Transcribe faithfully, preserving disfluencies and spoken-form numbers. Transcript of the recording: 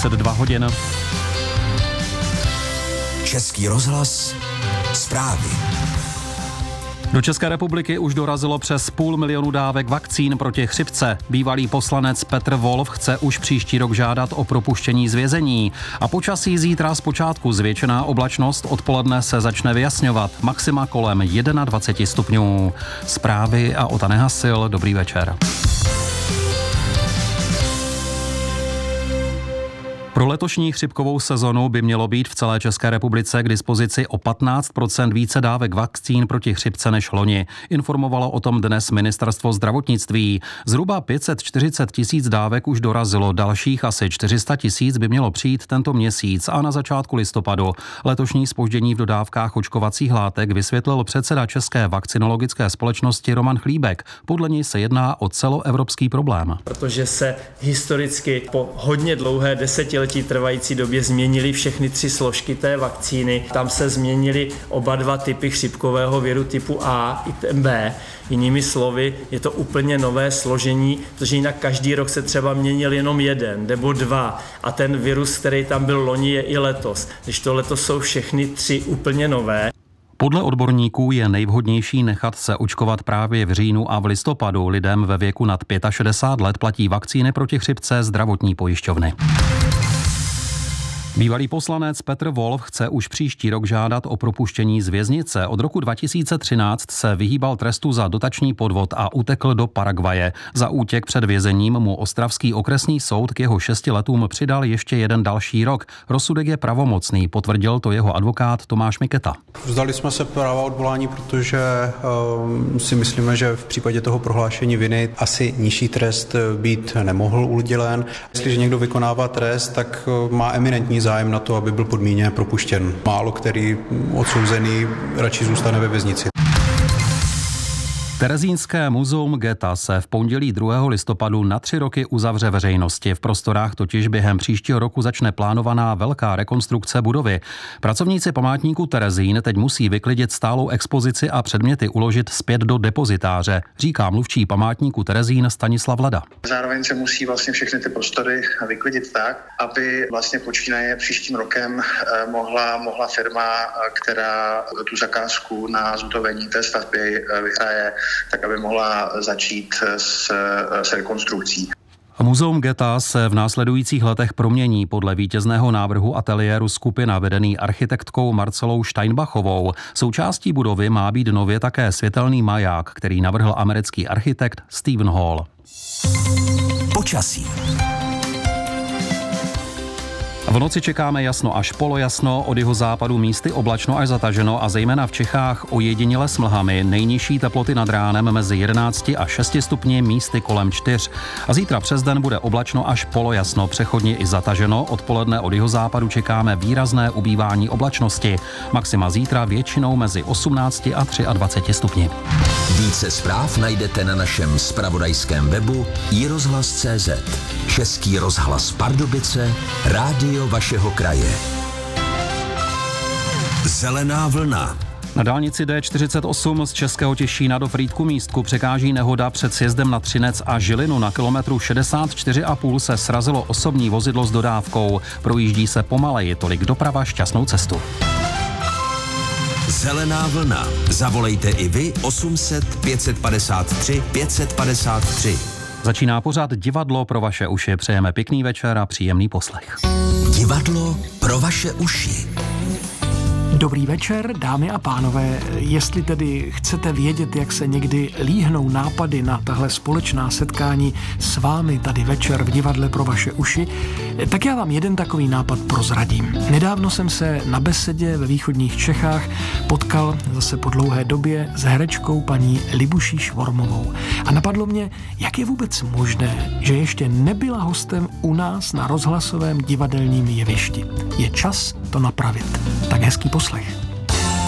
dvacet dva hodin. Český rozhlas, zprávy. Do České republiky už dorazilo přes půl milionu dávek vakcín proti chřipce. Bývalý poslanec Petr Wolf chce už příští rok žádat o propuštění z vězení. A počasí zítra zpočátku zvětšená oblačnost, odpoledne se začne vyjasňovat. Maxima kolem dvacet jedna stupňů. Zprávy a Ota Nehasil, dobrý večer. Pro letošní chřipkovou sezonu by mělo být v celé České republice k dispozici o patnáct procent více dávek vakcín proti chřipce než loni. Informovalo o tom dnes Ministerstvo zdravotnictví. Zhruba pět set čtyřicet tisíc dávek už dorazilo, dalších asi čtyři sta tisíc by mělo přijít tento měsíc a na začátku listopadu. Letošní zpoždění v dodávkách očkovacích látek vysvětlil předseda České vakcinologické společnosti Roman Chlíbek. Podle něj se jedná o celoevropský problém. Protože se historicky po hodně dlouhé desetiletí trvající době změnily všechny tři složky té vakcíny. Tam se změnily oba dva typy chřipkového viru typu A i B. Jinými slovy, je to úplně nové složení, protože jinak každý rok se třeba měnil jenom jeden nebo dva a ten virus, který tam byl loni, je i letos. Když to letos jsou všechny tři úplně nové. Podle odborníků je nejvhodnější nechat se očkovat právě v říjnu a v listopadu. Lidem ve věku nad šedesát pět let platí vakcíny proti chřipce zdravotní pojišťovny. Bývalý poslanec Petr Wolf chce už příští rok žádat o propuštění z věznice. Od roku dva tisíce třináct se vyhýbal trestu za dotační podvod a utekl do Paraguaje. Za útěk před vězením mu ostravský okresní soud k jeho šesti letům přidal ještě jeden další rok. Rozsudek je pravomocný, potvrdil to jeho advokát Tomáš Miketa. Vzdali jsme se práva odvolání, protože uh, si myslíme, že v případě toho prohlášení viny asi nižší trest být nemohl udělen. Jestliže někdo vykonává trest, tak uh, má eminentní zájem na to, aby byl podmíněně propuštěn. Málo který odsouzený radši zůstane ve věznici. Terezínské muzeum Geta se v pondělí druhého listopadu na tři roky uzavře veřejnosti. V prostorách totiž během příštího roku začne plánovaná velká rekonstrukce budovy. Pracovníci památníku Terezín teď musí vyklidit stálou expozici a předměty uložit zpět do depozitáře, říká mluvčí památníku Terezín Stanislav Lada. Zároveň se musí vlastně všechny ty prostory vyklidit tak, aby vlastně počínaje příštím rokem mohla, mohla firma, která tu zakázku na zhotovení té stavby vyhraje, tak aby mohla začít s, s rekonstrukcí. Muzeum Geta se v následujících letech promění. Podle vítězného návrhu ateliéru skupina vedený architektkou Marcelou Steinbachovou. Součástí budovy má být nově také světelný maják, který navrhl americký architekt Stephen Hall. Počasí. V noci čekáme jasno až polojasno, od jihozápadu místy oblačno až zataženo a zejména v Čechách ojediněle s mlhami. Nejnižší teploty nad ránem mezi jedenácti a šesti stupni, místy kolem čtyř. A zítra přes den bude oblačno až polojasno, přechodně i zataženo. Odpoledne od jihozápadu čekáme výrazné ubývání oblačnosti. Maxima zítra většinou mezi osmnácti a dvaceti třemi stupni. Více zpráv najdete na našem zpravodajském webu i rozhlas tečka cé zet. Český rozhlas Pardubice, rádio vašeho kraje. Zelená vlna. Na dálnici D čtyřicet osm z Českého Těšína do Frýdku-Místku překáží nehoda před sjezdem na Třinec a Žilinu. Na kilometru šedesát čtyři a půl se srazilo osobní vozidlo s dodávkou. Projíždí se pomaleji, tolik doprava, šťastnou cestu. Zelená vlna. Zavolejte i vy osm set pět set padesát tři pět set padesát tři. Začíná pořad Divadlo pro vaše uši. Přejeme pěkný večer a příjemný poslech. Divadlo pro vaše uši. Dobrý večer, dámy a pánové. Jestli tedy chcete vědět, jak se někdy líhnou nápady na tahle společná setkání s vámi tady večer v Divadle pro vaše uši, tak já vám jeden takový nápad prozradím. Nedávno jsem se na besedě ve východních Čechách potkal zase po dlouhé době s herečkou paní Libuší Švormovou. A napadlo mě, jak je vůbec možné, že ještě nebyla hostem u nás na rozhlasovém divadelním jevišti. Je čas to napravit. Tak hezký poslech.